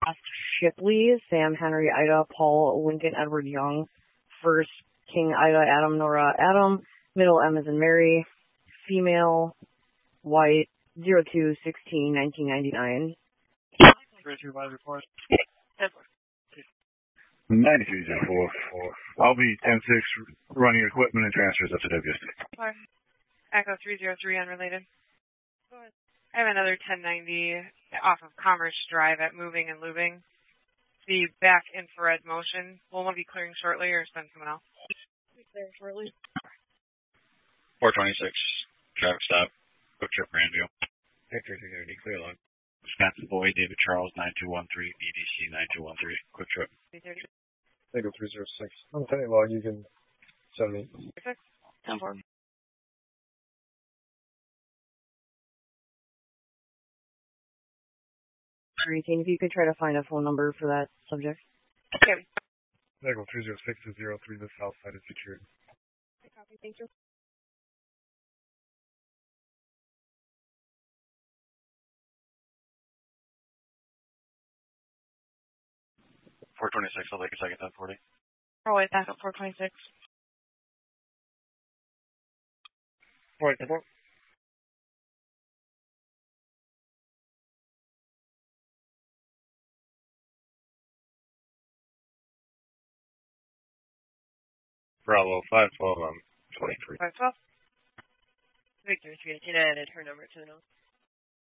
Shipley, Sam, Henry, Ida, Paul, Lincoln, Edward, Young. First, King, Ida, Adam, Nora, Adam. Middle, M as in Mary. Female, white, 02/16/1999. Supervisor report. 9304. I'll be 10-6 running equipment and transfers up to WSD. Echo 303 unrelated. I have another 1090 off of Commerce Drive at Moving and Lubing. The back infrared motion. Will one be clearing shortly or send someone else? Clearing shortly. 426. Traffic stop. Quick trip Grandview. Victor 330. Clear log. Wisconsin Boy, David Charles, 9213, EDC 9213. Quick trip. 330. Echo 306. On the pending log, you can send me. 10-4. If you could try to find a phone number for that subject. Okay. Echo 306-03. The south side is secured. Copy. Thank you. 426, I'll take a second 1040. Oh, wait, back up 426. Right. Bravo 512, I'm 23. 512. Victor 3 added her number to the note.